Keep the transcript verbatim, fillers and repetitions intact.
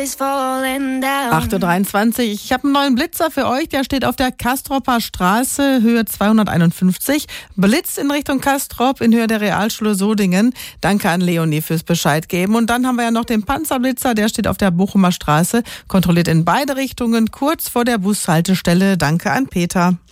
is falling down. acht Uhr dreiundzwanzig. Ich habe einen neuen Blitzer für euch. Der steht auf der Castropper Straße, Höhe zweihunderteinundfünfzig. Blitz in Richtung Castrop in Höhe der Realschule Sodingen. Danke an Leonie fürs Bescheid geben. Und dann haben wir ja noch den Panzerblitzer. Der steht auf der Bochumer Straße. Kontrolliert in beide Richtungen, kurz vor der Bushaltestelle. Danke an Peter.